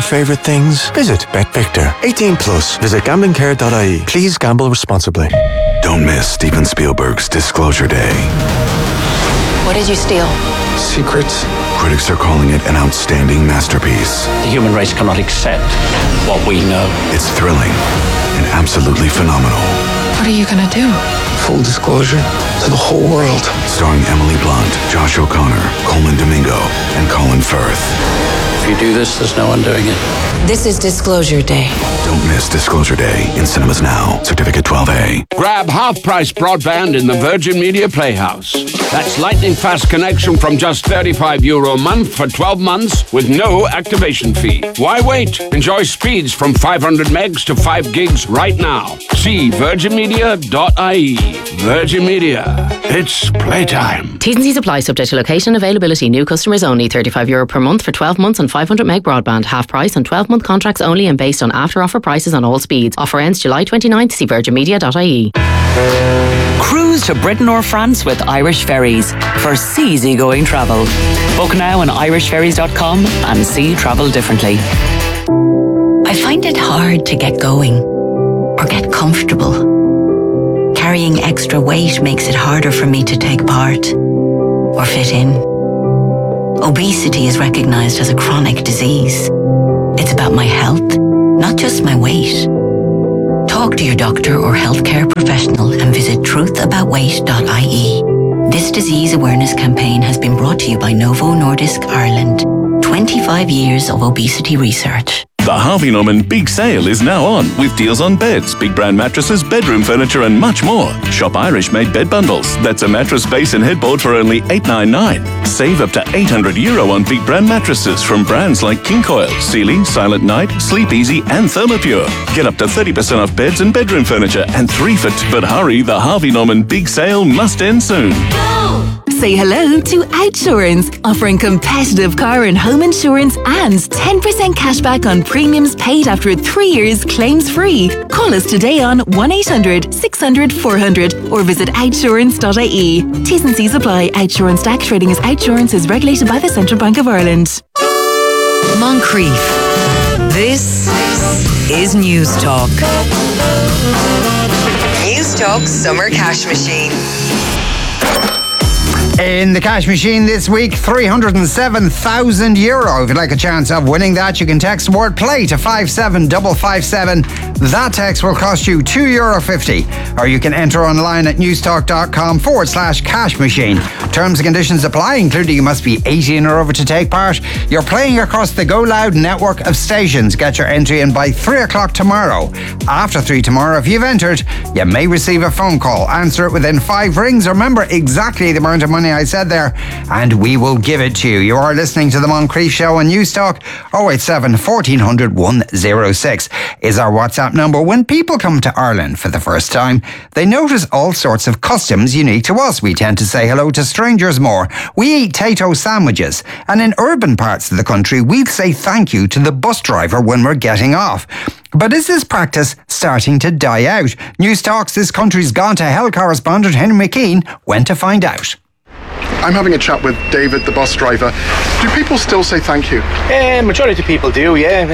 favourite things? Visit BetVictor. 18 plus. Visit gamblingcare.ie. Please gamble responsibly. Don't miss Steven Spielberg's Disclosure Day. What did you steal? Secrets. Critics are calling it an outstanding masterpiece. The human race cannot accept what we know. It's thrilling and absolutely phenomenal. What are you gonna do? Full disclosure to the whole world. Starring Emily Blunt, Josh O'Connor, Coleman Domingo, and Colin Firth. If you do this, there's no undoing it. This is Disclosure Day. Don't miss Disclosure Day in cinemas now. Certificate 12A. Grab half-price broadband in the Virgin Media Playhouse. That's lightning-fast connection from just €35 a month for 12 months with no activation fee. Why wait? Enjoy speeds from 500 megs to 5 gigs right now. See virginmedia.ie. Virgin Media. It's playtime. T's and C's apply, subject to location, availability. New customers only. €35 per month for 12 months on 500 meg broadband. Half price on 12-month contracts only and based on after-offer prices on all speeds. Offer ends July 29th. See virginmedia.ie. Cruise to Britain or France with Irish Ferries for seasygoing travel. Book now on irishferries.com and see travel differently. I find it hard to get going or get comfortable. Carrying extra weight makes it harder for me to take part or fit in. Obesity is recognized as a chronic disease. It's about my health, not just my weight. Talk to your doctor or healthcare professional and visit truthaboutweight.ie. This disease awareness campaign has been brought to you by Novo Nordisk Ireland. 25 years of obesity research. The Harvey Norman Big Sale is now on with deals on beds, big brand mattresses, bedroom furniture and much more. Shop Irish-made bed bundles. That's a mattress base and headboard for only $8.99. Save up to €800 on big brand mattresses from brands like King Coil, Sealy, Silent Night, Sleep Easy and Thermopure. Get up to 30% off beds and bedroom furniture and 3 for two. But hurry, the Harvey Norman Big Sale must end soon. Say hello to Outsurance, offering competitive car and home insurance and 10% cashback on premiums paid after 3 years claims-free. Call us today on 1-800-600-400 or visit outsurance.ie. T's and C's apply. Outsurance DAC trading as Outsurance is regulated by the Central Bank of Ireland. Moncrief. This is News Talk. News Talk Summer Cash Machine. In the cash machine this week, €307,000. If you'd like a chance of winning that, you can text the word play to 57557. That text will cost you €2.50. Or you can enter online at newstalk.com/cash machine. Terms and conditions apply, including you must be 18 or over to take part. You're playing across the Go Loud network of stations. Get your entry in by 3 o'clock tomorrow. After 3 tomorrow, if you've entered, you may receive a phone call. Answer it within 5 rings. Remember exactly the amount of money I said there, and we will give it to you. You are listening to the Moncrief Show on News Talk. 087 1400 106 is our WhatsApp number. When people come to Ireland for the first time, they notice all sorts of customs unique to us. We tend to say hello to strangers more. We eat Tayto sandwiches, and in urban parts of the country, we'll say thank you to the bus driver when we're getting off. But is this practice starting to die out? News Talk's This Country's Gone to Hell correspondent Henry McKean went to find out. I'm having a chat with David, the bus driver. Do people still say thank you? Majority of people do, yeah.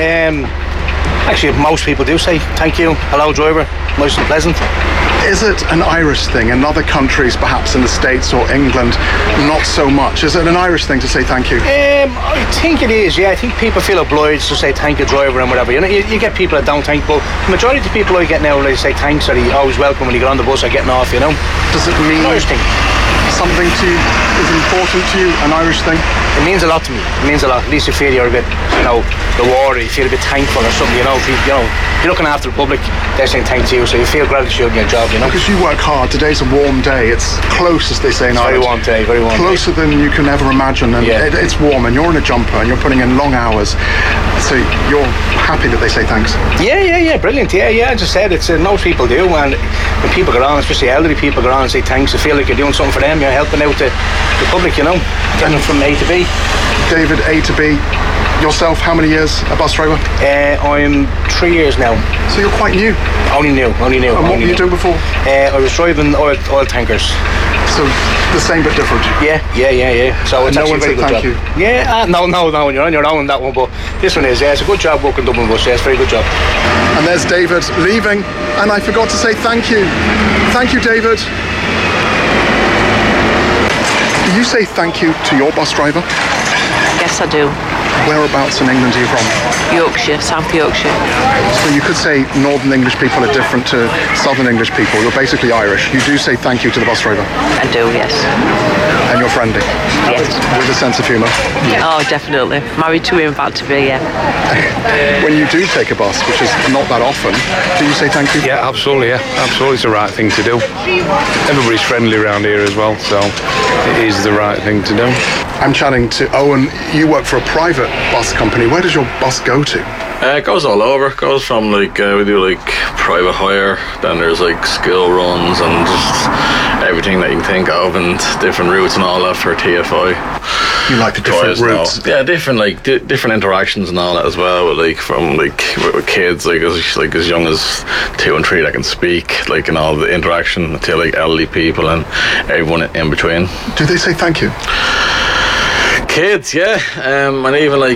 Actually, most people do say thank you, hello driver, nice and pleasant. Is it an Irish thing? In other countries, perhaps in the States or England, not so much. Is it an Irish thing to say thank you? I think it is, yeah. I think people feel obliged to say thank you, driver, and whatever. You know, you get people that don't thank, but the majority of the people I get now, they say thanks, or they always welcome when you get on the bus or getting off, you know. Does it mean Irish thing? Something to you is important to you, an Irish thing? It means a lot to me. It means a lot. At least you feel you're a bit, you know, rewarded. You feel a bit thankful or something, you know. You're looking after the public, they're saying thank you, so you feel gratitude in your job, you know. Because you work hard. Today's a warm day. It's close, as they say in Ireland. Very warm day, very warm. Closer than you can ever imagine, and it's warm, and you're in a jumper, and you're putting in long hours. So you're happy that they say thanks? Yeah, brilliant. Yeah. As I said, it's most people do, and when people get on, especially elderly people get on and say thanks, you feel like you're doing something for them. You're helping out the public, you know, getting them from A to B. David, A to B. Yourself, how many years a bus driver? I'm 3 years now. So you're quite new? Only new. And what were you doing before? I was driving oil tankers. So the same but different. Yeah. So it's no actually one a very said good thank job. you. Yeah, no, you're on your own that one, but this one is, it's a good job working Dublin Bus, it's a very good job. And there's David leaving, and I forgot to say thank you. Thank you, David. Do you say thank you to your bus driver? Yes, I do. Whereabouts in England are you from? Yorkshire, South Yorkshire. So you could say Northern English people are different to Southern English people. You're basically Irish. You do say thank you to the bus driver? I do, yes. And you're friendly? Yes. With a sense of humour? Oh, definitely. Married to him, about to be, yeah. When you do take a bus, which is not that often, do you say thank you? Yeah, absolutely, Absolutely, it's the right thing to do. Everybody's friendly around here as well, so it is the right thing to do. I'm chatting to Owen. You work for a private bus company. Where does your bus go to? It goes all over. It goes from we do private hire, then there's school runs and just everything that you can think of, and different routes and all that for TFI. You like the different routes? Yeah, different different interactions and all that as well. With kids as young as 2 and 3 that can speak, and all the interaction to elderly people and everyone in between. Do they say thank you? Kids, yeah, and even now,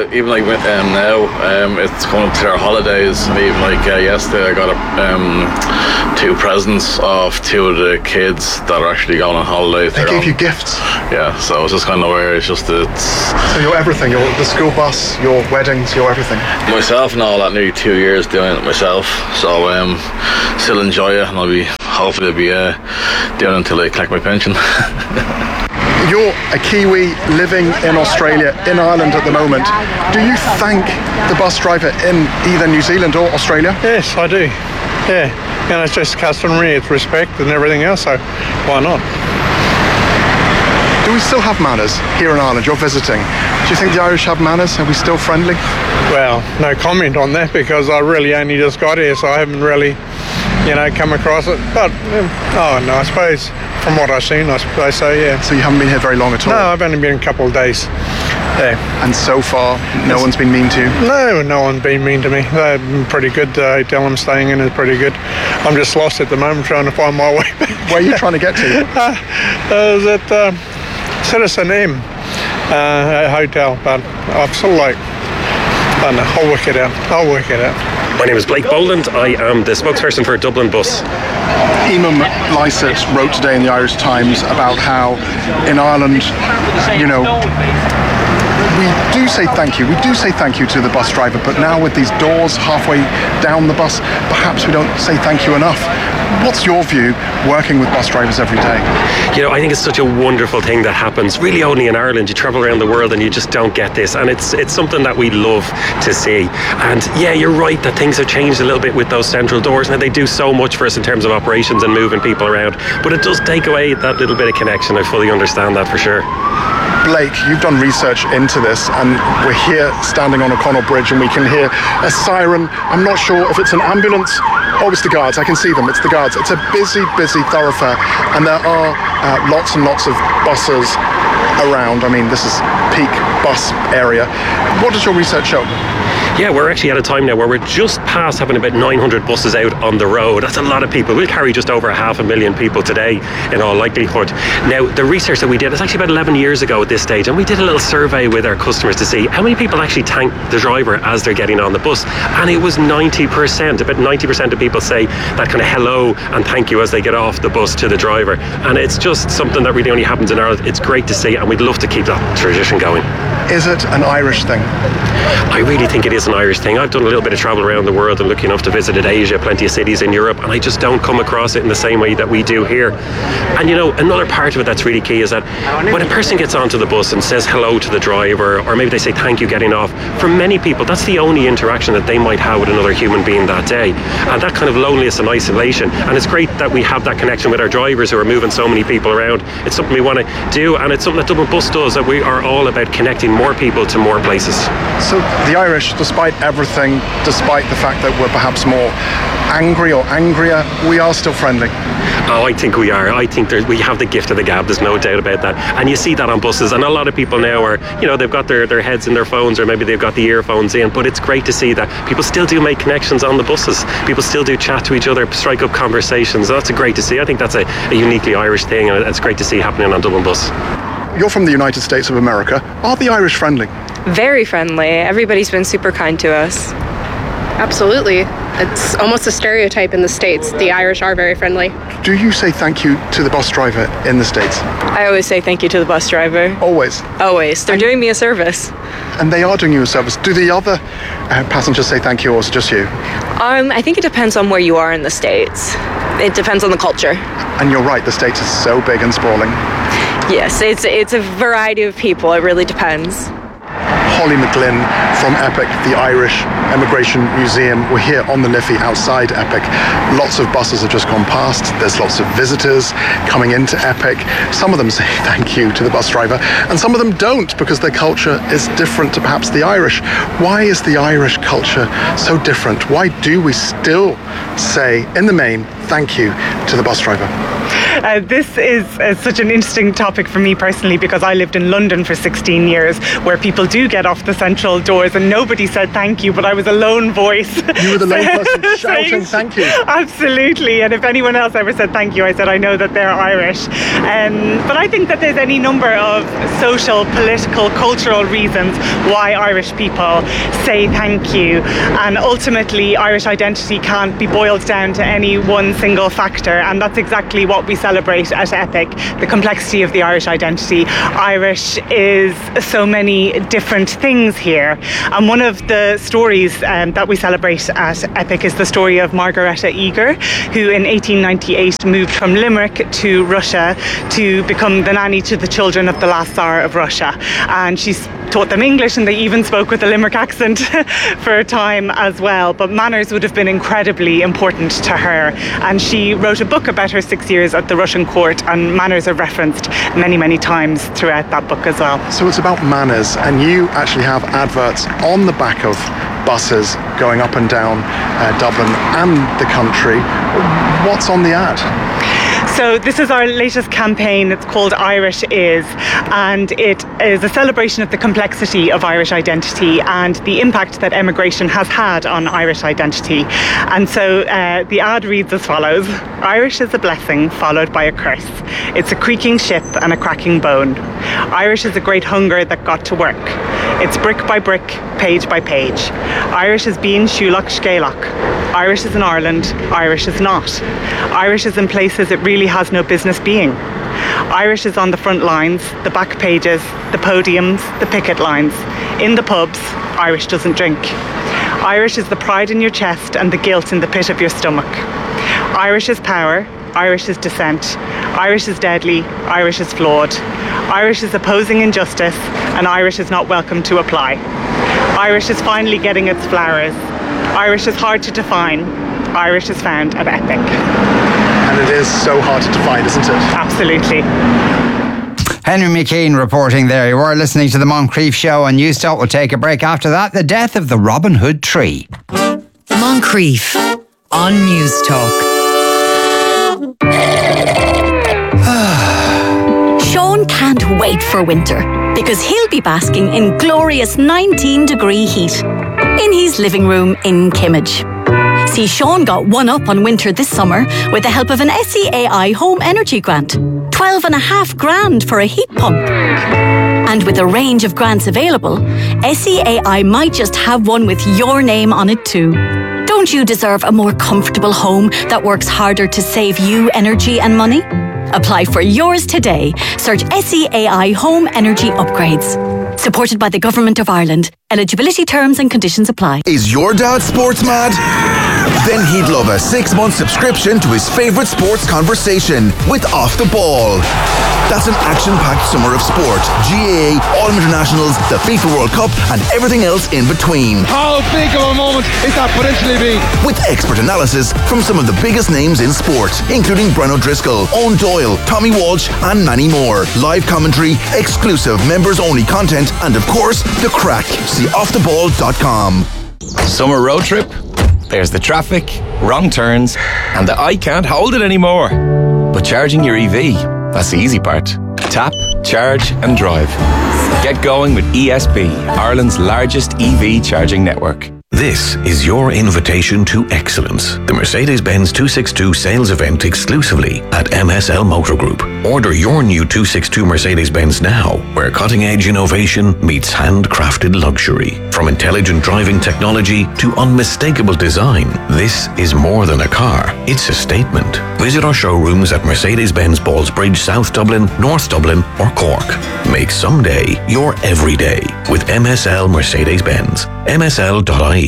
it's coming up to their holidays, and even yesterday I got 2 presents of 2 of the kids that are actually going on holidays. They gave you gifts? Yeah, so it's just kind of weird. So you're everything. You're the school bus, your weddings, you're everything. Myself and all that, nearly 2 years doing it myself. So still enjoy it, and hopefully I'll be doing it until I collect my pension. You're a Kiwi living in Australia, in Ireland at the moment. Do you thank the bus driver in either New Zealand or Australia? Yes, I do. Yeah, it's just customary, it's respect and everything else, so why not? Do we still have manners here in Ireland? You're visiting. Do you think the Irish have manners? Are we still friendly? Well, no comment on that because I really only just got here, so I haven't really, come across it. But, I suppose from what I've seen, I suppose so, yeah. So you haven't been here very long at all? No, I've only been a couple of days. Yeah. And so far, no one's been mean to you? No one's been mean to me. They've been pretty good. The hotel I'm staying in is pretty good. I'm just lost at the moment trying to find my way back. Where are you trying to get to? I was at Citizen M hotel, but I've sort of I don't know, I'll work it out. My name is Blake Boland. I am the spokesperson for Dublin Bus. Eamon Lysett wrote today in the Irish Times about how in Ireland, we do say thank you. We do say thank you to the bus driver, but now with these doors halfway down the bus, perhaps we don't say thank you enough. What's your view working with bus drivers every day? I think it's such a wonderful thing that happens really only in Ireland. You travel around the world and you just don't get this, and it's something that we love to see. And yeah, you're right that things have changed a little bit with those central doors. Now they do so much for us in terms of operations and moving people around, but it does take away that little bit of connection. I fully understand that for sure. Blake, you've done research into this, and we're here standing on O'Connell Bridge and we can hear a siren. I'm not sure if it's an ambulance. Oh, it's the guards. I can see them. It's the guards. It's a busy thoroughfare, and there are lots and lots of buses around. I mean, this is peak bus area. What does your research show? Yeah, we're actually at a time now where we're just past having about 900 buses out on the road. That's a lot of people. We'll carry just over 500,000 people today, in all likelihood. Now, the research that we did is actually about 11 years ago at this stage, and we did a little survey with our customers to see how many people actually thank the driver as they're getting on the bus. And it was 90%. About 90% of people say that kind of hello and thank you as they get off the bus to the driver. And it's just something that really only happens in Ireland. It's great to see, and we'd love to keep that tradition going. Is it an Irish thing? I really think it is an Irish thing. I've done a little bit of travel around the world. I'm lucky enough to visit Asia, plenty of cities in Europe, and I just don't come across it in the same way that we do here. And another part of it that's really key is that when a person gets onto the bus and says hello to the driver, or maybe they say thank you getting off, for many people that's the only interaction that they might have with another human being that day. And that kind of loneliness and isolation. And it's great that we have that connection with our drivers who are moving so many people around. It's something we want to do, and it's something that Dublin Bus does, that we are all about connecting more people to more places. So the Irish, despite everything, despite the fact that we're perhaps more angry or angrier, we are still friendly. Oh, I think we are. I think we have the gift of the gab. There's no doubt about that. And you see that on buses. And a lot of people now are, they've got their heads in their phones, or maybe they've got the earphones in. But it's great to see that people still do make connections on the buses. People still do chat to each other, strike up conversations. That's great to see. I think that's a uniquely Irish thing, and it's great to see happening on Dublin Bus. You're from the United States of America. Are the Irish friendly? Very friendly. Everybody's been super kind to us. Absolutely. It's almost a stereotype in the States. The Irish are very friendly. Do you say thank you to the bus driver in the States? I always say thank you to the bus driver. Always? Always. They're doing me a service. And they are doing you a service. Do the other passengers say thank you, or is it just you? I think it depends on where you are in the States. It depends on the culture. And you're right, the States is so big and sprawling. Yes, it's a variety of people. It really depends. Holly McGlynn from EPIC, the Irish Emigration Museum. We're here on the Liffey outside EPIC. Lots of buses have just gone past. There's lots of visitors coming into EPIC. Some of them say thank you to the bus driver, and some of them don't, because their culture is different to perhaps the Irish. Why is the Irish culture so different? Why do we still say, in the main, thank you to the bus driver? This is such an interesting topic for me personally, because I lived in London for 16 years, where people do get off the central doors and nobody said thank you, but I was a lone voice. You were the lone person shouting thank you. Absolutely. And if anyone else ever said thank you, I said I know that they're Irish. But I think that there's any number of social, political, cultural reasons why Irish people say thank you. And ultimately, Irish identity can't be boiled down to any one single factor. And that's exactly what we celebrate at EPIC, the complexity of the Irish identity. Irish is so many different things here. And one of the stories that we celebrate at EPIC is the story of Margareta Eager, who in 1898 moved from Limerick to Russia to become the nanny to the children of the last Tsar of Russia. And she's taught them English, and they even spoke with a Limerick accent for a time as well. But manners would have been incredibly important to her. And she wrote a book about her 6 years at the Russian court, and manners are referenced many, many times throughout that book as well. So it's about manners, and you actually have adverts on the back of buses going up and down Dublin and the country. What's on the ad? So this is our latest campaign. It's called Irish Is, and it is a celebration of the complexity of Irish identity and the impact that emigration has had on Irish identity. And so the ad reads as follows: Irish is a blessing followed by a curse. It's a creaking ship and a cracking bone. Irish is a great hunger that got to work. It's brick by brick, page by page. Irish is being Shuloch Scalach. Irish is in Ireland, Irish is not. Irish is in places it really has no business being. Irish is on the front lines, the back pages, the podiums, the picket lines. In the pubs, Irish doesn't drink. Irish is the pride in your chest and the guilt in the pit of your stomach. Irish is power, Irish is dissent. Irish is deadly, Irish is flawed. Irish is opposing injustice, and Irish is not welcome to apply. Irish is finally getting its flowers. Irish is hard to define. Irish is found at EPIC. And it is so hard to define, isn't it? Absolutely. Henry McKean reporting there. You are listening to the Moncrief Show on Newstalk. We'll take a break after that. The death of the Robin Hood tree. Moncrief on Newstalk. Sean can't wait for winter because he'll be basking in glorious 19-degree heat in his living room in Kimmage. See, Sean got one up on winter this summer with the help of an SEAI Home Energy Grant. 12.5 grand for a heat pump. And with a range of grants available, SEAI might just have one with your name on it too. Don't you deserve a more comfortable home that works harder to save you energy and money? Apply for yours today. Search SEAI Home Energy Upgrades. Supported by the Government of Ireland. Eligibility terms and conditions apply. Is your dad sports mad? Then he'd love a 6-month subscription to his favourite sports conversation with Off the Ball. That's an action-packed summer of sport, GAA, all internationals, the FIFA World Cup and everything else in between. How big of a moment is that potentially be? With expert analysis from some of the biggest names in sport, including Brennan O'Driscoll, Owen Doyle, Tommy Walsh and many more. Live commentary, exclusive members-only content and of course, the crack. See offtheball.com. Summer road trip? There's the traffic, wrong turns, and the I can't hold it anymore. But charging your EV, that's the easy part. Tap, charge, and drive. Get going with ESB, Ireland's largest EV charging network. This is your invitation to excellence. The Mercedes-Benz 262 sales event exclusively at MSL Motor Group. Order your new 262 Mercedes-Benz now, where cutting-edge innovation meets handcrafted luxury. From intelligent driving technology to unmistakable design, this is more than a car. It's a statement. Visit our showrooms at Mercedes-Benz Ballsbridge, South Dublin, North Dublin or Cork. Make someday your everyday with MSL Mercedes-Benz. MSL.ie.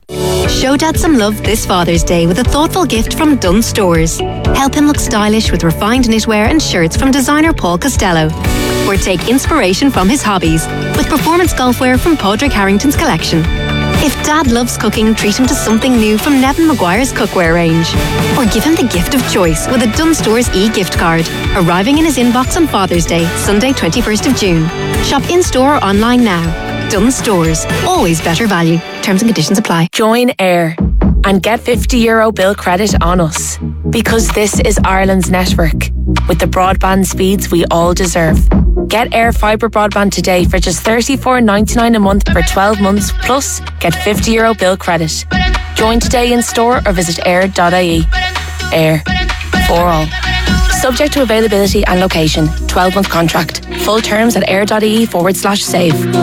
Show Dad some love this Father's Day with a thoughtful gift from Dunnes Stores. Help him look stylish with refined knitwear and shirts from designer Paul Costello. Or take inspiration from his hobbies with performance golfwear from Padraig Harrington's collection. If Dad loves cooking, treat him to something new from Nevin Maguire's cookware range. Or give him the gift of choice with a Dunnes Stores e-gift card, arriving in his inbox on Father's Day, Sunday 21st of June. Shop in-store or online now. Dunnes Stores. Always better value. Terms and conditions apply. Join Air and get €50 bill credit on us. Because this is Ireland's network, with the broadband speeds we all deserve. Get Air Fibre broadband today for just $34.99 a month for 12 months, plus get €50 bill credit. Join today in store or visit air.ie. Air. For all. Subject to availability and location. 12-month contract. Full terms at air.ie/save.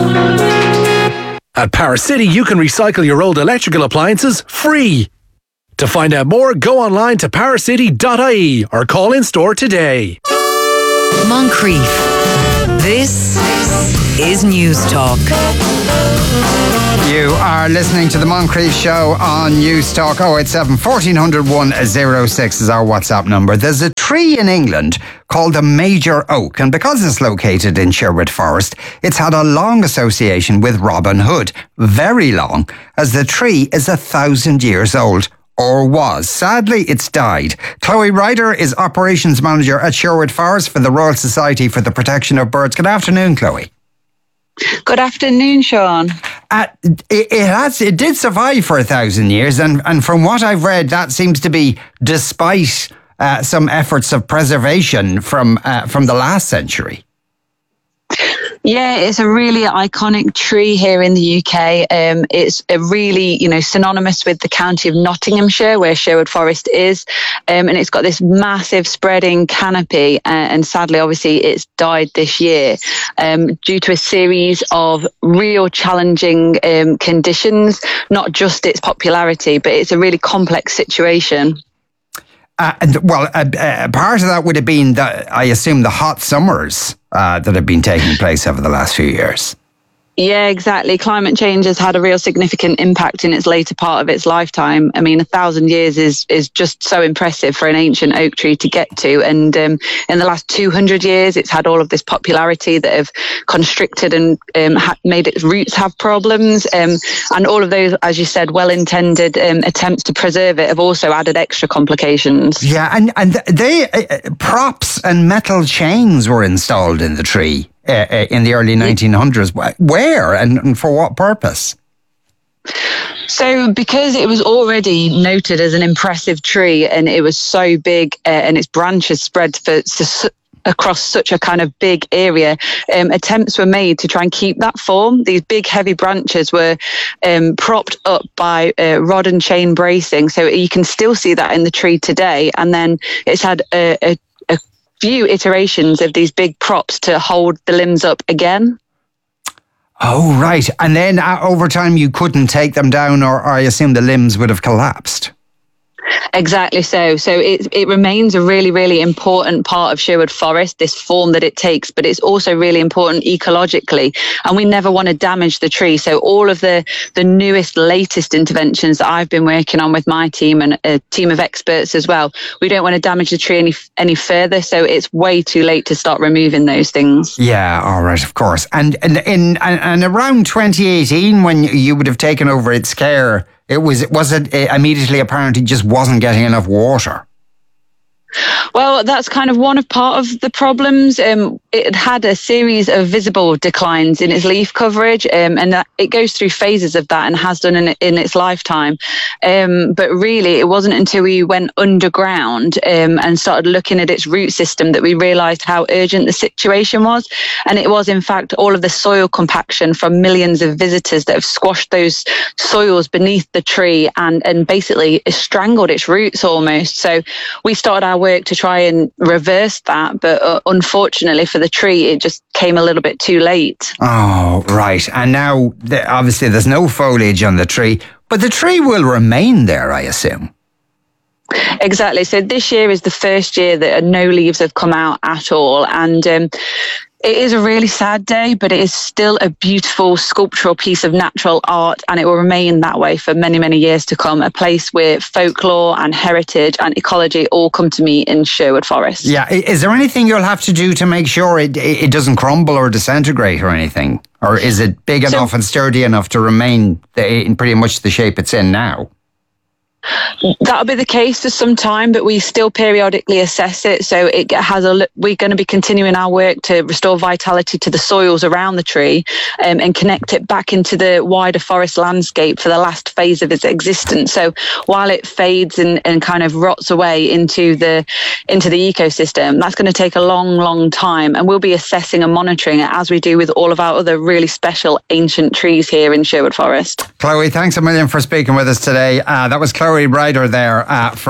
At Power City, you can recycle your old electrical appliances free. To find out more, go online to powercity.ie or call in store today. Moncrief. This is News Talk. You are listening to the Moncrief Show on News Talk. 087 1400 106 is our WhatsApp number. There's a tree in England called the Major Oak, and because it's located in Sherwood Forest, it's had a long association with Robin Hood. Very long, as the tree is 1,000 years old. Or was. Sadly, it's died. Chloe Ryder is Operations Manager at Sherwood Forest for the Royal Society for the Protection of Birds. Good afternoon, Chloe. Good afternoon, Sean. It did survive for 1,000 years, and from what I've read, that seems to be despite some efforts of preservation from the last century. Yeah, it's a really iconic tree here in the UK. It's a really, synonymous with the county of Nottinghamshire, where Sherwood Forest is. And it's got this massive spreading canopy. And sadly, obviously, it's died this year due to a series of real challenging conditions, not just its popularity, but it's a really complex situation. Part of that would have been, I assume, the hot summers that have been taking place over the last few years. Yeah, exactly. Climate change has had a real significant impact in its later part of its lifetime. I mean, 1,000 years is just so impressive for an ancient oak tree to get to. And in the last 200 years, it's had all of this popularity that have constricted and made its roots have problems. And all of those, as you said, well-intended attempts to preserve it have also added extra complications. Yeah, and they props and metal chains were installed in the tree. In the early 1900s. Where and for what purpose? So because it was already noted as an impressive tree and it was so big and its branches spread across such a kind of big area, attempts were made to try and keep that form. These big heavy branches were propped up by rod and chain bracing. So you can still see that in the tree today. And then it's had a few iterations of these big props to hold the limbs up again. Oh, right. And then over time you couldn't take them down, or I assume the limbs would have collapsed. Exactly so. So it remains a really, really important part of Sherwood Forest, this form that it takes, but it's also really important ecologically. And we never want to damage the tree. So all of the newest, latest interventions that I've been working on with my team and a team of experts as well, we don't want to damage the tree any further. So it's way too late to start removing those things. Yeah, all right, of course. And around 2018, when you would have taken over its care, was it immediately apparent it just wasn't getting enough water? Well, that's kind of part of the problems. It had a series of visible declines in its leaf coverage, and that it goes through phases of that and has done in its lifetime. But really, it wasn't until we went underground and started looking at its root system that we realised how urgent the situation was. And it was, in fact, all of the soil compaction from millions of visitors that have squashed those soils beneath the tree and basically strangled its roots almost. So we started our work to try and reverse that, but unfortunately for the tree, it just came a little bit too late. Oh, right. And now, obviously, there's no foliage on the tree, but the tree will remain there, I assume. Exactly. So this year is the first year that no leaves have come out at all. And it is a really sad day, but it is still a beautiful sculptural piece of natural art, and it will remain that way for many, many years to come. A place where folklore and heritage and ecology all come to meet in Sherwood Forest. Yeah. Is there anything you'll have to do to make sure it doesn't crumble or disintegrate or anything? Or is it big enough and sturdy enough to remain in pretty much the shape it's in now? That'll be the case for some time, but we still periodically assess it. So it has we're going to be continuing our work to restore vitality to the soils around the tree and connect it back into the wider forest landscape for the last phase of its existence. So while it fades and kind of rots away into the ecosystem, that's going to take a long, long time. And we'll be assessing and monitoring it as we do with all of our other really special ancient trees here in Sherwood Forest. Chloe, thanks a million for speaking with us today. That was Chloe Ryder there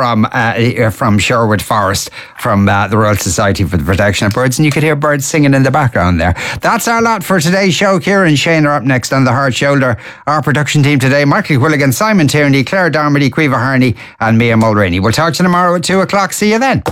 from Sherwood Forest, from the Royal Society for the Protection of Birds, and you could hear birds singing in the background there. That's our lot for today's show. Kieran and Shane are up next on The Hard Shoulder. Our production team today: Michael Quilligan, Simon Tierney, Claire Darmody, Caoimhe Harney and Mia Mulroney. We'll talk to you tomorrow at 2 o'clock. See you then.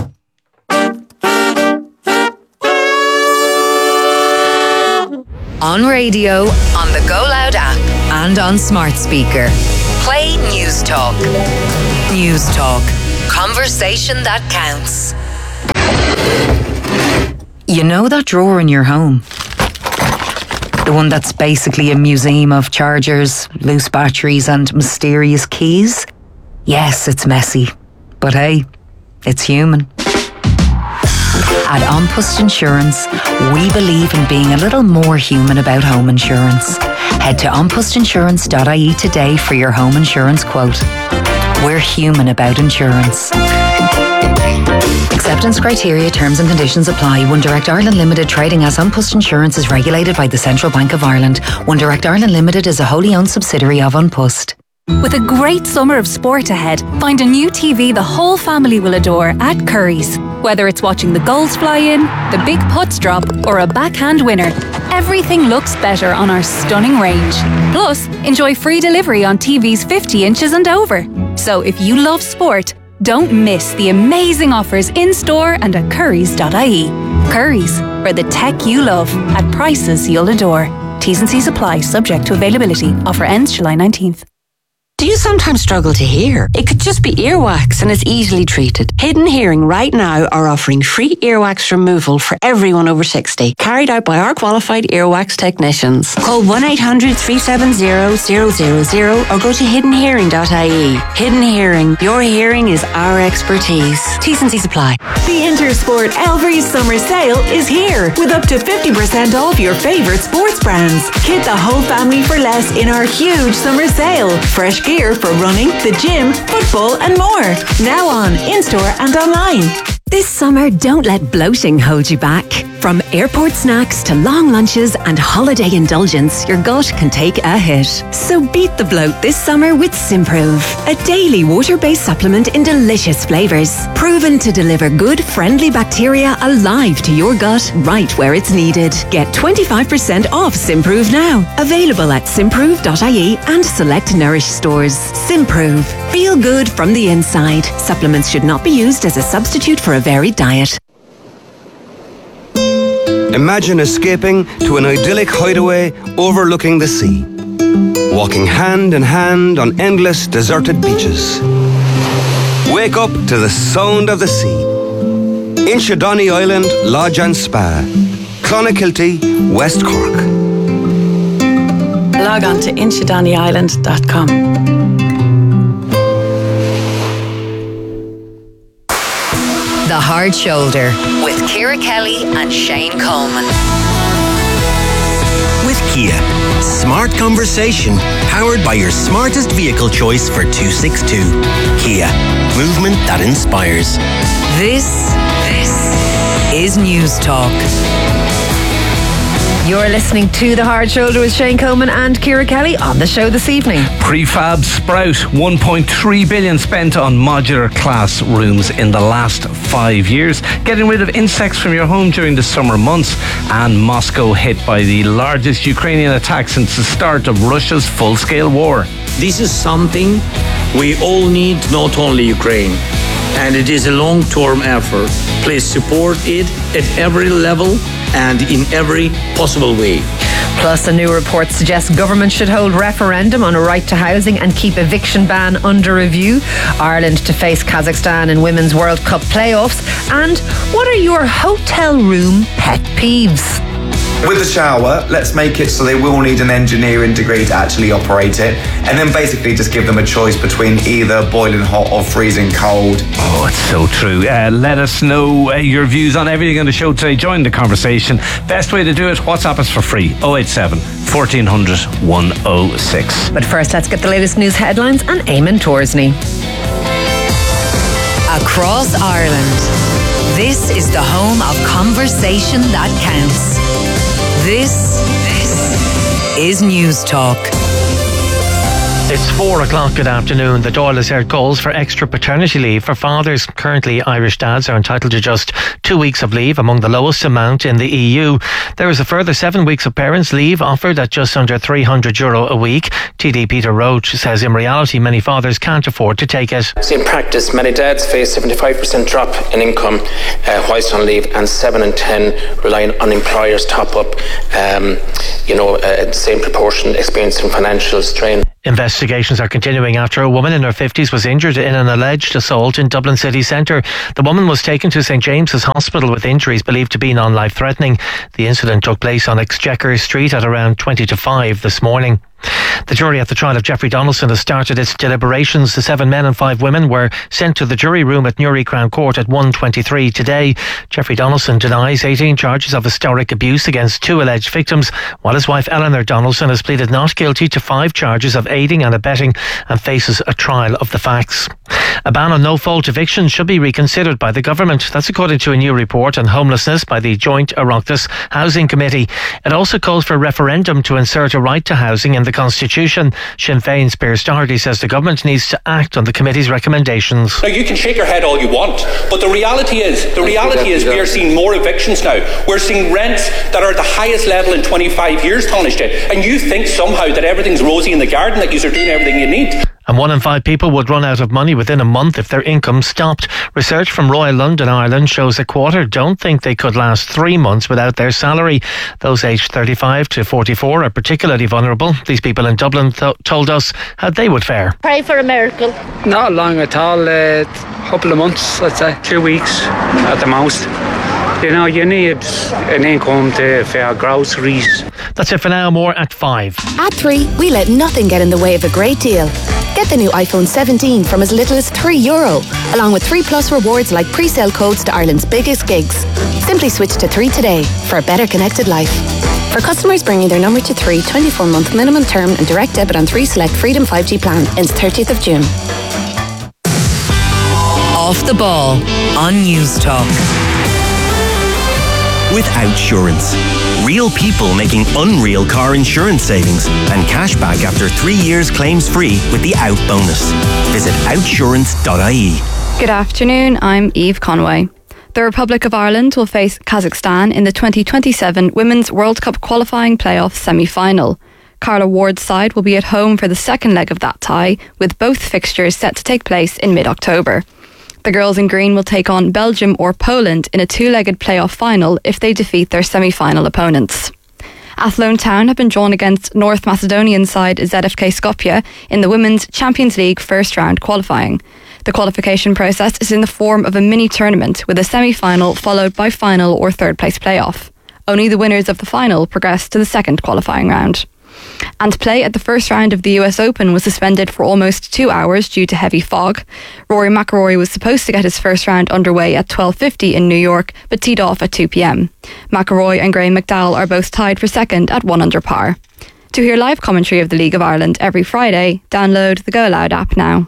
On radio, on the Go Loud app and on smart speaker. Play News Talk. News Talk. Conversation that counts. You know that drawer in your home? The one that's basically a museum of chargers, loose batteries and mysterious keys? Yes, it's messy. But hey, it's human. At An Post Insurance, we believe in being a little more human about home insurance. Head to onpostinsurance.ie today for your home insurance quote. We're human about insurance. Acceptance criteria, terms and conditions apply. One Direct Ireland Limited, trading as An Post Insurance, is regulated by the Central Bank of Ireland. One Direct Ireland Limited is a wholly owned subsidiary of An Post. With a great summer of sport ahead, find a new TV the whole family will adore at Curry's. Whether it's watching the goals fly in, the big putts drop, or a backhand winner, everything looks better on our stunning range. Plus, enjoy free delivery on TVs 50 inches and over. So if you love sport, don't miss the amazing offers in-store and at currys.ie. Curry's, for the tech you love at prices you'll adore. T's and C's apply, subject to availability. Offer ends July 19th. Do you sometimes struggle to hear? It could just be earwax and it's easily treated. Hidden Hearing right now are offering free earwax removal for everyone over 60, carried out by our qualified earwax technicians. Call 1-800-370-000 or go to hiddenhearing.ie. Hidden Hearing, your hearing is our expertise. T's and C's apply. The Intersport Elvery's summer sale is here with up to 50% off your favourite sports brands. Kit the whole family for less in our huge summer sale. Fresh gear for running, the gym, football and more. Now on, in-store and online. This summer, don't let bloating hold you back. From airport snacks to long lunches and holiday indulgence, your gut can take a hit. So beat the bloat this summer with Simprove, a daily water-based supplement in delicious flavours. Proven to deliver good, friendly bacteria alive to your gut right where it's needed. Get 25% off Simprove now. Available at simprove.ie and select Nourish stores. Simprove. Feel good from the inside. Supplements should not be used as a substitute for a varied diet. Imagine escaping to an idyllic hideaway overlooking the sea. Walking hand in hand on endless deserted beaches. Wake up to the sound of the sea. Inchydoney Island Lodge and Spa. Clonakilty, West Cork. Log on to inchydoneyisland.com. The Hard Shoulder with Ciara Kelly and Shane Coleman. With Kia, smart conversation powered by your smartest vehicle choice for 262. Kia, movement that inspires. This is News Talk. You're listening to The Hard Shoulder with Shane Coleman and Ciara Kelly on the show this evening. Prefab Sprout, 1.3 billion spent on modular classrooms in the last 5 years, getting rid of insects from your home during the summer months, and Moscow hit by the largest Ukrainian attack since the start of Russia's full-scale war. This is something we all need, not only Ukraine, and it is a long-term effort. Please support it at every level and in every possible way. Plus, a new report suggests government should hold referendum on a right to housing and keep eviction ban under review. Ireland to face Kazakhstan in Women's World Cup playoffs. And what are your hotel room pet peeves? With the shower, let's make it so they will need an engineering degree to actually operate it, and then basically just give them a choice between either boiling hot or freezing cold. Oh, it's so true. Let us know your views on everything on the show today. Join the conversation. Best way to do it, WhatsApp us for free. 087 1400 106. But first, let's get the latest news headlines and Eamon Torsney. Across Ireland, this is the home of conversation that counts. This is News Talk. It's 4 o'clock. Good afternoon. The Dáil has heard calls for extra paternity leave for fathers. Currently, Irish dads are entitled to just 2 weeks of leave, among the lowest amount in the EU. There is a further 7 weeks of parents' leave offered at just under €300 a week. TD Peter Roach says in reality, many fathers can't afford to take it. So in practice, many dads face 75% drop in income whilst on leave, and 7 in 10 relying on employers' top-up, same proportion experiencing financial strain. Investigations are continuing after a woman in her 50s was injured in an alleged assault in Dublin city centre. The woman was taken to St James's Hospital with injuries believed to be non-life-threatening. The incident took place on Exchequer Street at around 20 to 5 this morning. The jury at the trial of Jeffrey Donaldson has started its deliberations. The 7 men and 5 women were sent to the jury room at Newry Crown Court at 1:23 today. Jeffrey Donaldson denies 18 charges of historic abuse against 2 alleged victims, while his wife Eleanor Donaldson has pleaded not guilty to 5 charges of aiding and abetting and faces a trial of the facts. A ban on no-fault evictions should be reconsidered by the government. That's according to a new report on homelessness by the Joint Oireachtas Housing Committee. It also calls for a referendum to insert a right to housing in the Constitution. Sinn Féin's Piers Doherty says the government needs to act on the committee's recommendations. Now, you can shake your head all you want, but the reality is we are seeing more evictions now. We're seeing rents that are at the highest level in 25 years, Taoiseach, and you think somehow that everything's rosy in the garden, that you're doing everything you need. And 1 in 5 people would run out of money within a month if their income stopped. Research from Royal London, Ireland shows a quarter don't think they could last 3 months without their salary. Those aged 35 to 44 are particularly vulnerable. These people in Dublin told us how they would fare. Pray for a miracle. Not long at all, a couple of months, I'd say. 2 weeks at the most. You know, you need an income to for groceries. That's it for now. More at 5. At 3, we let nothing get in the way of a great deal. Get the new iPhone 17 from as little as €3, along with 3 Plus rewards like pre-sale codes to Ireland's biggest gigs. Simply switch to 3 today for a better connected life. For customers bringing their number to 3, 24-month minimum term and direct debit on 3 select Freedom 5G plan ends 30th of June. Off the Ball on News Talk. with Outsurance. Real people making unreal car insurance savings and cash back after 3 years claims free with the Out bonus. Visit outsurance.ie. Good afternoon, I'm Eve Conway. The Republic of Ireland will face Kazakhstan in the 2027 Women's World Cup qualifying playoff semi-final. Carla Ward's side will be at home for the second leg of that tie, with both fixtures set to take place in mid-October. The girls in green will take on Belgium or Poland in a two-legged playoff final if they defeat their semi-final opponents. Athlone Town have been drawn against North Macedonian side ZFK Skopje in the Women's Champions League first round qualifying. The qualification process is in the form of a mini-tournament with a semi-final followed by final or third place playoff. Only the winners of the final progress to the second qualifying round. And play at the first round of the US Open was suspended for almost 2 hours due to heavy fog. Rory McIlroy was supposed to get his first round underway at 12:50 in New York, but teed off at 2 p.m. McIlroy and Graham McDowell are both tied for second at 1 under par. To hear live commentary of the League of Ireland every Friday, download the Go Loud app now.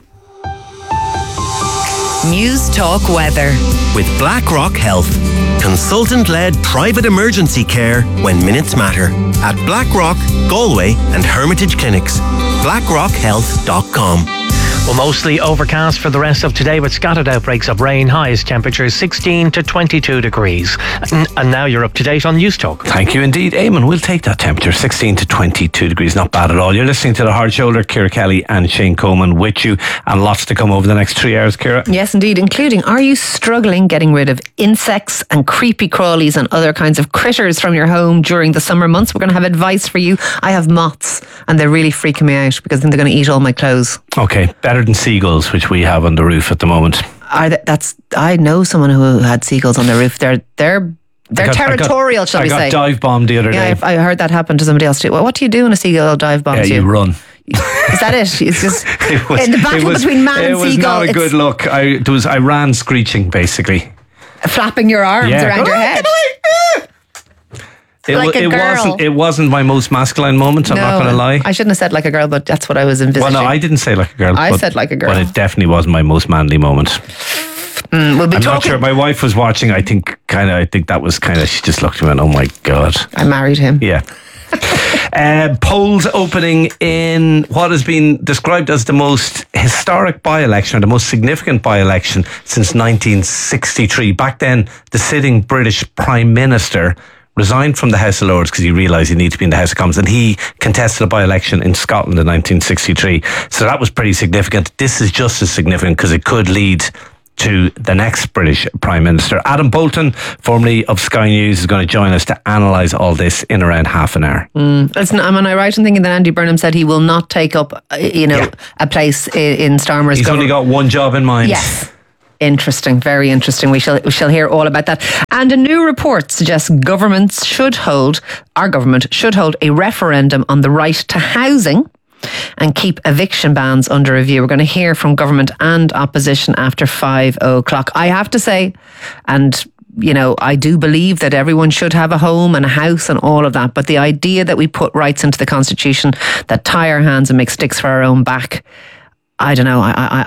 News Talk Weather. With BlackRock Health. Consultant-led private emergency care when minutes matter. At BlackRock, Galway and Hermitage Clinics. BlackRockHealth.com. Well, mostly overcast for the rest of today with scattered outbreaks of rain. Highest temperatures 16 to 22 degrees. And now you're up to date on News Talk. Thank you indeed, Eamon. We'll take that temperature, 16 to 22 degrees. Not bad at all. You're listening to The Hard Shoulder. Ciara Kelly and Shane Coleman with you, and lots to come over the next 3 hours, Ciara. Yes, indeed, including, are you struggling getting rid of insects and creepy crawlies and other kinds of critters from your home during the summer months? We're going to have advice for you. I have moths and they're really freaking me out because I think they're going to eat all my clothes. Okay, better than seagulls, which we have on the roof at the moment. I know someone who had seagulls on their roof. They're territorial, shall we say. I got dive bombed the other day. Yeah, I heard that happen to somebody else too. Well, what do you do when a seagull dive bombs you? You run. Is that it? It's just in the battle between man and seagull. It was not a good look. I ran screeching, basically. Flapping your arms around your head. It wasn't my most masculine moment, I'm not going to lie. I shouldn't have saed like a girl, but that's what I was envisaging. Well, no, I didn't say like a girl. I said like a girl. But it definitely wasn't my most manly moment. I'm not sure. My wife was watching. I think that was she just looked at me and went, oh my God. I married him. Yeah. Polls opening in what has been described as the most historic by-election, or the most significant by-election since 1963. Back then, the sitting British Prime Minister resigned from the House of Lords because he realised he needed to be in the House of Commons, and he contested a by-election in Scotland in 1963. So that was pretty significant. This is just as significant because it could lead to the next British Prime Minister. Adam Bolton, formerly of Sky News, is going to join us to analyse all this in around half an hour. Am I right in thinking that Andy Burnham said he will not take up a place in Starmer's He's only got one job in mind. Yes. Interesting, very interesting. We shall hear all about that. And a new report suggests our government should hold a referendum on the right to housing and keep eviction bans under review. We're going to hear from government and opposition after 5 o'clock. I have to say, and I do believe that everyone should have a home and a house and all of that, but the idea that we put rights into the Constitution that tie our hands and make sticks for our own back, I don't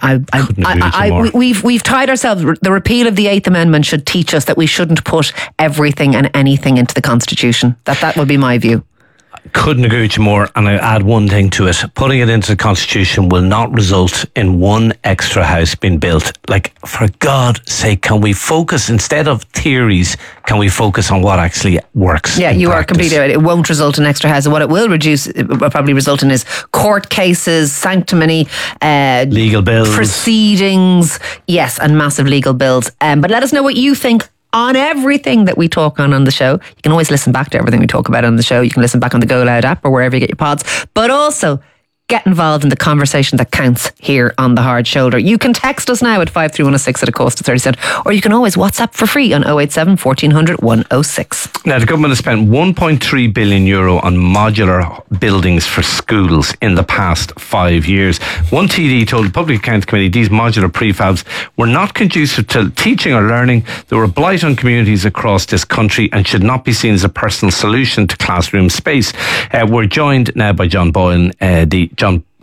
know. We've tied ourselves. The repeal of the Eighth Amendment should teach us that we shouldn't put everything and anything into the Constitution. That would be my view. Couldn't agree with you more, and I add one thing to it. Putting it into the Constitution will not result in one extra house being built. Like, for God's sake, can we focus, instead of theories, can we focus on what actually works? Yeah, you are completely right. It won't result in extra houses. What it will probably result in is court cases, sanctimony, legal bills, proceedings, yes, and massive legal bills. But let us know what you think on everything that we talk on the show. You can always listen back to everything we talk about on the show. You can listen back on the Go Loud app or wherever you get your pods. But also, get involved in the conversation that counts here on The Hard Shoulder. You can text us now at 53106 at a cost of 30 cents, or you can always WhatsApp for free on 087 1400 106. Now, the government has spent €1.3 billion on modular buildings for schools in the past 5 years. One TD told the Public Accounts Committee these modular prefabs were not conducive to teaching or learning. They were a blight on communities across this country and should not be seen as a personal solution to classroom space. We're joined now by John Boylan,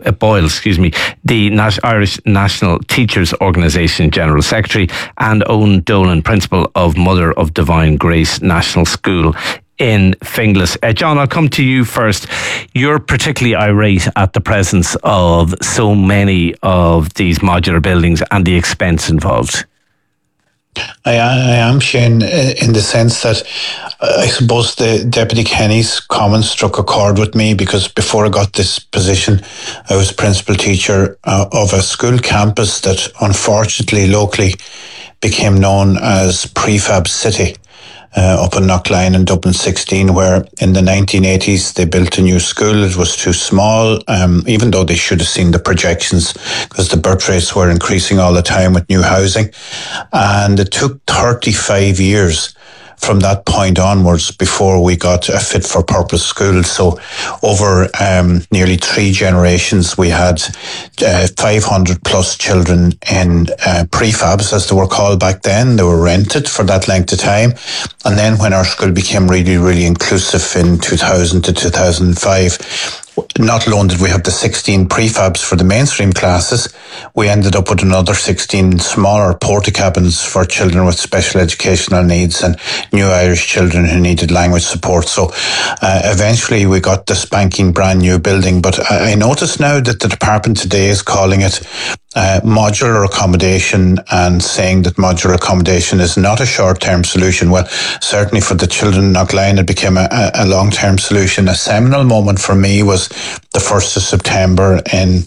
Boyle, the Irish National Teachers Organisation General Secretary, and Owen Dolan, Principal of Mother of Divine Grace National School in Finglas. John, I'll come to you first. You're particularly irate at the presence of so many of these modular buildings and the expense involved. I am, Shane, in the sense that I suppose the Deputy Kenny's comments struck a chord with me, because before I got this position, I was principal teacher of a school campus that unfortunately locally became known as Prefab City. Up in Knockline in Dublin 16, where in the 1980s they built a new school. It was too small, even though they should have seen the projections, because the birth rates were increasing all the time with new housing. And it took 35 years from that point onwards before we got a fit for purpose school. So over nearly 3 generations, we had 500 plus children in prefabs, as they were called back then. They were rented for that length of time. And then when our school became really, really inclusive in 2000 to 2005, not alone did we have the 16 prefabs for the mainstream classes, we ended up with another 16 smaller porta cabins for children with special educational needs and new Irish children who needed language support. So eventually we got the spanking brand new building. But I notice now that the department today is calling it modular accommodation, and saying that modular accommodation is not a short-term solution. Well, certainly for the children in Knockline, it became a long-term solution. A seminal moment for me was the 1st of September in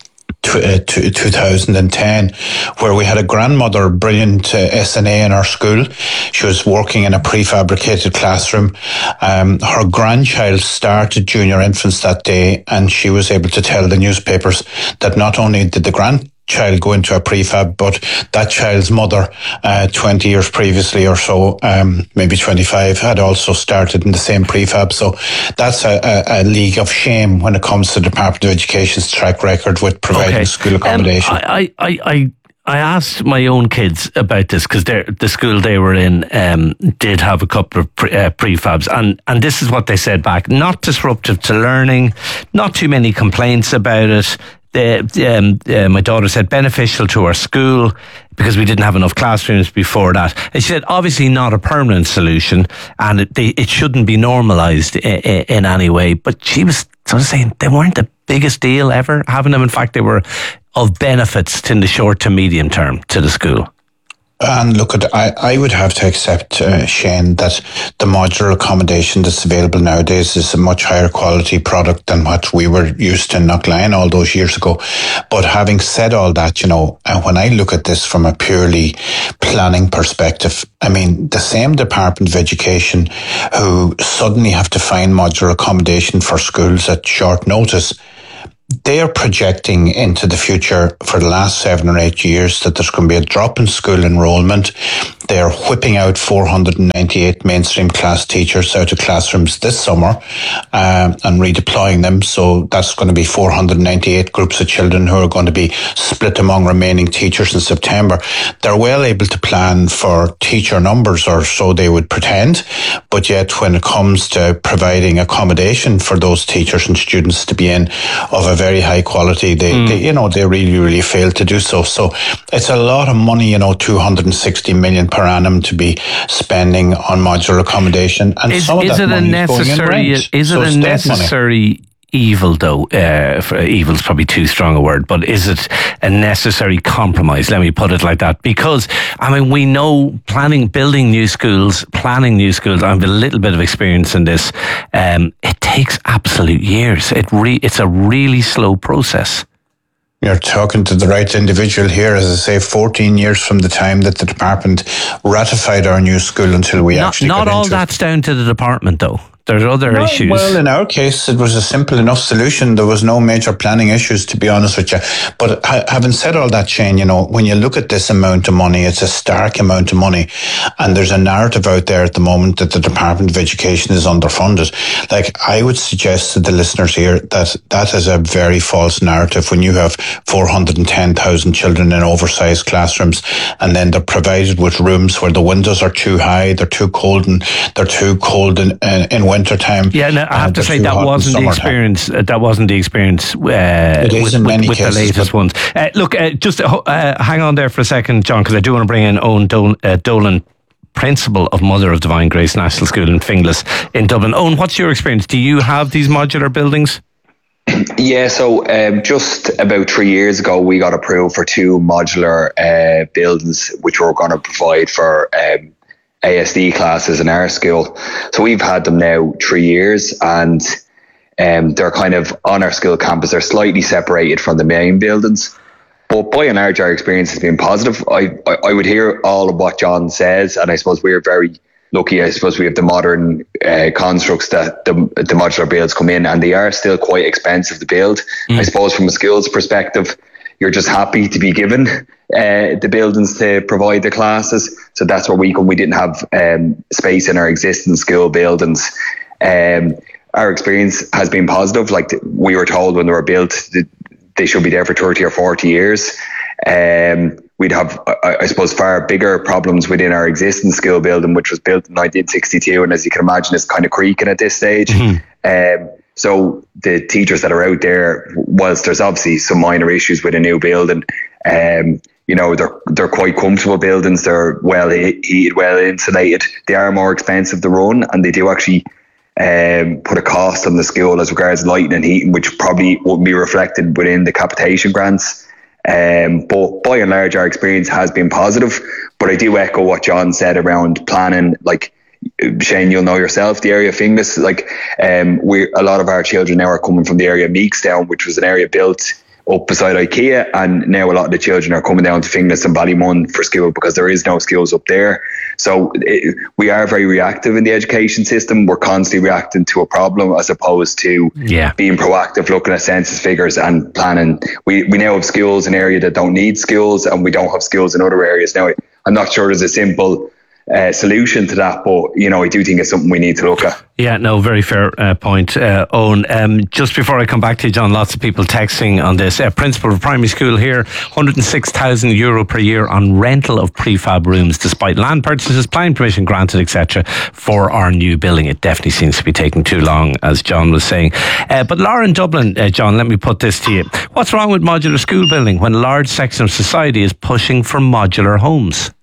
2010, where we had a grandmother, brilliant SNA in our school. She was working in a prefabricated classroom. Her grandchild started junior infants that day, and she was able to tell the newspapers that not only did the grandchild go into a prefab, but that child's mother 20 years previously or so, maybe 25, had also started in the same prefab. So that's a league of shame when it comes to the Department of Education's track record with providing school accommodation. I asked my own kids about this, because the school they were in did have a couple of prefabs, and this is what they said back: not disruptive to learning, not too many complaints about it. My daughter said beneficial to our school because we didn't have enough classrooms before that. And she said obviously not a permanent solution, and it shouldn't be normalised in any way. But she was sort of saying they weren't the biggest deal ever, having them. In fact, they were of benefits in the short to medium term to the school. And look, I would have to accept, Shane, that the modular accommodation that's available nowadays is a much higher quality product than what we were used to in Knockline all those years ago. But having said all that, when I look at this from a purely planning perspective, I mean, the same Department of Education who suddenly have to find modular accommodation for schools at short notice, they are projecting into the future for the last 7 or 8 years that there's going to be a drop in school enrolment. They're whipping out 498 mainstream class teachers out of classrooms this summer and redeploying them. So that's going to be 498 groups of children who are going to be split among remaining teachers in September. They're well able to plan for teacher numbers, or so they would pretend. But yet when it comes to providing accommodation for those teachers and students to be in of a very high quality, they really, really fail to do so. So it's a lot of money, 260 million per annum to be spending on modular accommodation, and some of that money is going in rent. Is it a necessary evil, though? Evil is probably too strong a word, but is it a necessary compromise? Let me put it like that, because we know planning new schools. I have a little bit of experience in this. It takes absolute years. It's a really slow process. You're talking to the right individual here. As I say, 14 years from the time that the department ratified our new school until we actually got into it. Not all that's down to the department, though. There's other issues. Well, in our case, it was a simple enough solution. There was no major planning issues, to be honest with you. But having said all that, Shane, when you look at this amount of money, it's a stark amount of money. And there's a narrative out there at the moment that the Department of Education is underfunded. Like, I would suggest to the listeners here that is a very false narrative. When you have 410,000 children in oversized classrooms, and then they're provided with rooms where the windows are too high, they're too cold in winter, winter time. Yeah, no, I have to say that wasn't the experience. That wasn't the experience with the latest ones. Look, just hang on there for a second, John, because I do want to bring in Owen Dolan, principal of Mother of Divine Grace National School in Finglas in Dublin. Owen, what's your experience? Do you have these modular buildings? Yeah, so just about 3 years ago, we got approved for 2 modular buildings, which we're going to provide for ASD classes in our school. So we've had them now 3 years, and they're kind of on our school campus. They're slightly separated from the main buildings. But by and large, our experience has been positive. I would hear all of what John says, and I suppose we're very lucky. I suppose we have the modern constructs that the modular builds come in, and they are still quite expensive to build. I suppose from a skills perspective, you're just happy to be given the buildings to provide the classes. So that's where we come. We didn't have space in our existing school buildings. Our experience has been positive. Like we were told when they were built, they should be there for 30 or 40 years. We'd have, I suppose, far bigger problems within our existing school building, which was built in 1962. And as you can imagine, it's kind of creaking at this stage. So the teachers that are out there, whilst there's obviously some minor issues with a new building, they're quite comfortable buildings. They're well heated, well insulated. They are more expensive to run, and they do actually put a cost on the school as regards lighting and heating, which probably wouldn't be reflected within the capitation grants. But by and large, our experience has been positive. But I do echo what John said around planning. Like Shane, you'll know yourself, the area of Finglas. Like a lot of our children now are coming from the area of Meekstown, which was an area built up beside IKEA, and now a lot of the children are coming down to Finglas and Ballymun for school because there is no schools up there. So we are very reactive in the education system. We're constantly reacting to a problem as opposed to being proactive, looking at census figures and planning. We now have schools in an area that don't need schools, and we don't have schools in other areas. Now, I'm not sure there's a simple solution to that, but I do think it's something we need to look at. Yeah, no, very fair point, Owen. Just before I come back to you, John, lots of people texting on this. Principal of primary school here, €106,000 per year on rental of prefab rooms, despite land purchases, planning permission granted, etc., for our new building. It definitely seems to be taking too long, as John was saying. But Laura in Dublin, John, let me put this to you. What's wrong with modular school building when a large section of society is pushing for modular homes?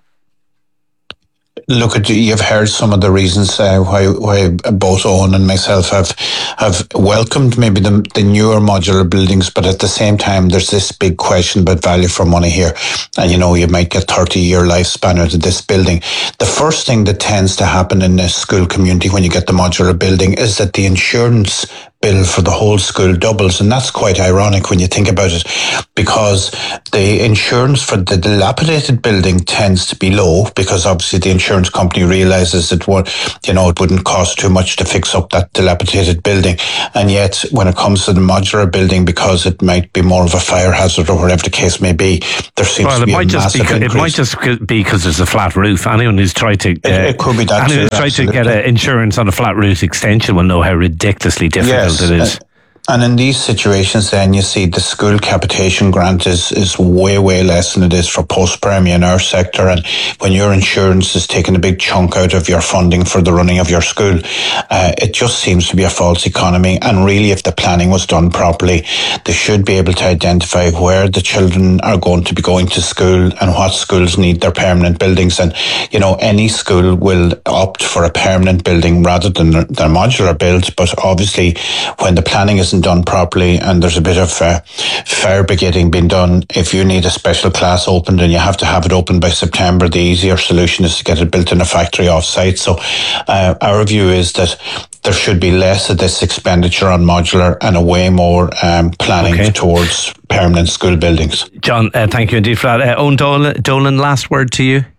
Look, you've heard some of the reasons why both Owen and myself have welcomed maybe the newer modular buildings, but at the same time, there's this big question about value for money here. And you might get 30-year lifespan out of this building. The first thing that tends to happen in a school community when you get the modular building is that the insurance bill for the whole school doubles, and that's quite ironic when you think about it, because the insurance for the dilapidated building tends to be low, because obviously the insurance company realizes that it wouldn't cost too much to fix up that dilapidated building. And yet when it comes to the modular building, because it might be more of a fire hazard or whatever the case may be, there seems to be a massive increase. It might just be because there's a flat roof. Anyone who's tried to it could be that anyone who's tried to get insurance on a flat roof extension will know how ridiculously difficult it is. And in these situations, then you see the school capitation grant is way, way less than it is for post-primary in our sector. And when your insurance is taking a big chunk out of your funding for the running of your school, it just seems to be a false economy. And really, if the planning was done properly, they should be able to identify where the children are going to be going to school and what schools need their permanent buildings. And, any school will opt for a permanent building rather than their modular build. But obviously, when the planning isn't done properly and there's a bit of fire brigading being done, if you need a special class opened and you have to have it open by September, the easier solution is to get it built in a factory off-site. So our view is that there should be less of this expenditure on modular and a way more planning towards permanent school buildings. John, thank you indeed for that. Owen Dolan, last word to you.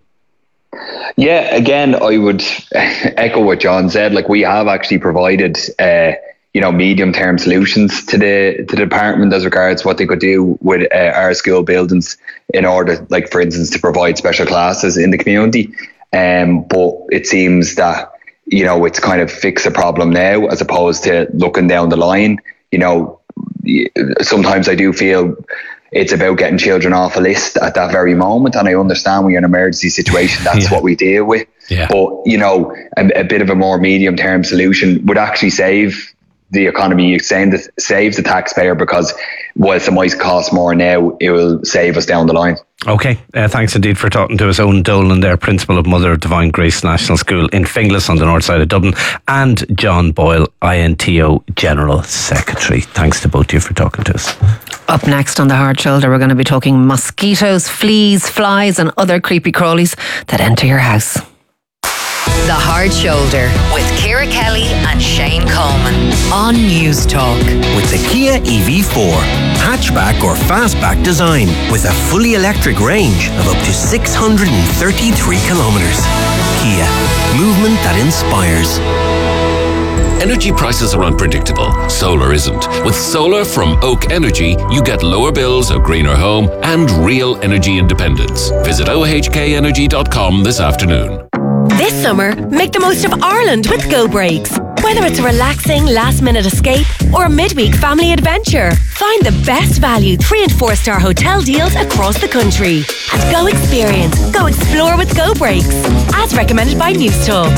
Yeah, again, I would echo what John said. Like, we have actually provided medium-term solutions to the department as regards what they could do with our school buildings in order, like, for instance, to provide special classes in the community. But it seems that, it's kind of fix a problem now as opposed to looking down the line. Sometimes I do feel, it's about getting children off a list at that very moment. And I understand when you're in an emergency situation, that's what we deal with. Yeah. But, a bit of a more medium term solution would actually save the economy. You're saying that saves the taxpayer, because whilst it might cost more now, it will save us down the line. Okay, thanks indeed for talking to us. Owen Dolan there, Principal of Mother of Divine Grace National School in Finglas on the north side of Dublin, and John Boyle, INTO General Secretary. Thanks to both of you for talking to us. Up next on The Hard Shoulder, we're going to be talking mosquitoes, fleas, flies and other creepy crawlies that enter your house. The Hard Shoulder with Ciara Kelly and Shane Coleman on News Talk. With the Kia EV4, hatchback or fastback design with a fully electric range of up to 633 kilometres. Kia, movement that inspires. Energy prices are unpredictable. Solar isn't. With solar from Oak Energy, you get lower bills, a greener home, and real energy independence. Visit ohkenergy.com this afternoon. This summer, make the most of Ireland with Go Breaks. Whether it's a relaxing last-minute escape or a midweek family adventure, find the best value 3- and 4-star hotel deals across the country. And go experience, go explore with Go Breaks. As recommended by News Talk.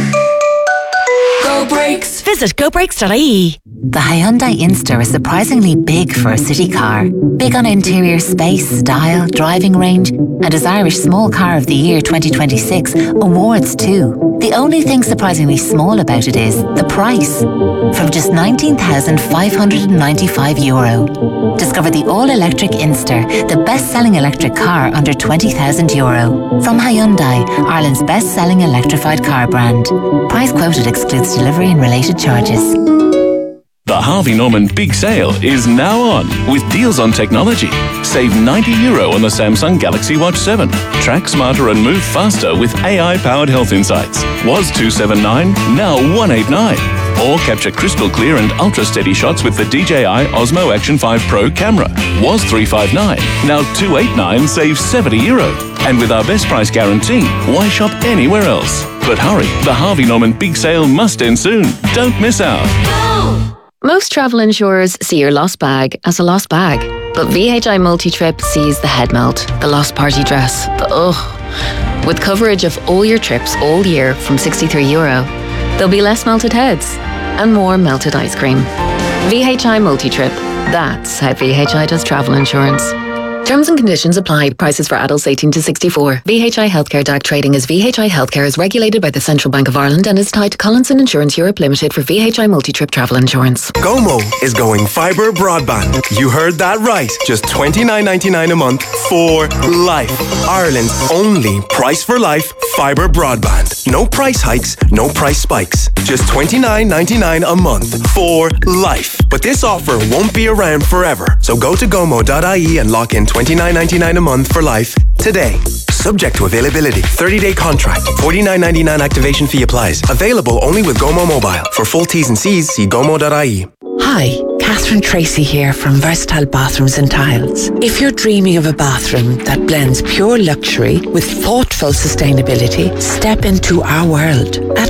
Go Breaks. Visit gobreaks.ie. The Hyundai Inster is surprisingly big for a city car. Big on interior space, style, driving range, and as Irish Small Car of the Year 2026 awards too. The only thing surprisingly small about it is the price. From just €19,595. Discover the all-electric Inster, the best-selling electric car under €20,000. From Hyundai, Ireland's best-selling electrified car brand. Price quoted excludes delivery and related charges. The Harvey Norman Big Sale is now on with deals on technology. Save €90 on the Samsung Galaxy Watch 7. Track smarter and move faster with AI-powered health insights. Was $279, now $189. Or capture crystal clear and ultra-steady shots with the DJI Osmo Action 5 Pro camera. Was $359, now $289, save €70. And with our best price guarantee, why shop anywhere else? But hurry, the Harvey Norman Big Sale must end soon. Don't miss out. Most travel insurers see your lost bag as a lost bag. But VHI Multi-Trip sees the head melt, the lost party dress, the ugh. With coverage of all your trips all year from €63, there'll be less melted heads and more melted ice cream. VHI Multi-Trip. That's how VHI does travel insurance. Terms and conditions apply. Prices for adults 18 to 64. VHI Healthcare DAC trading as VHI Healthcare is regulated by the Central Bank of Ireland and is tied to Collinson Insurance Europe Limited for VHI Multi-Trip travel insurance. Gomo is going fibre broadband. You heard that right. Just $29.99 a month for life. Ireland's only price for life fibre broadband. No price hikes, no price spikes. Just $29.99 a month for life. But this offer won't be around forever. So go to gomo.ie and lock in $29.99 a month for life today. Subject to availability. 30-day contract. $49.99 activation fee applies. Available only with Gomo Mobile. For full T's and C's, see gomo.ie. Hi, Catherine Tracy here from Versatile Bathrooms and Tiles. If you're dreaming of a bathroom that blends pure luxury with thoughtful sustainability, step into our world. At